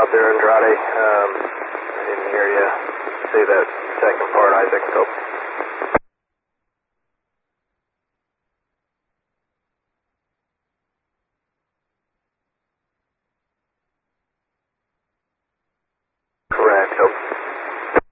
out there, Andrade. I didn't hear you say that second part, Isaac, so